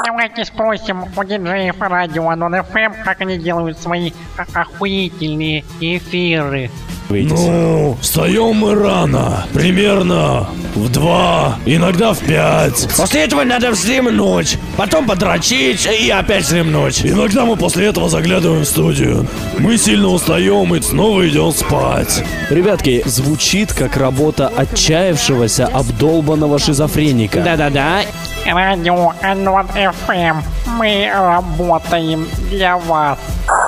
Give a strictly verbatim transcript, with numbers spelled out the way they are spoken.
Давайте спросим у диджеев радио Анон эф эм, как они делают свои охуительные эфиры. Ну, встаем мы рано, примерно в два, иногда в пять. После этого надо вздремнуть, потом подрочить и опять вздремнуть. Иногда мы после этого заглядываем в студию. Мы сильно устаем и снова идем спать. Ребятки, звучит как работа отчаявшегося, обдолбанного шизофреника. Да-да-да. Радио Анон эф эм. Мы работаем для вас.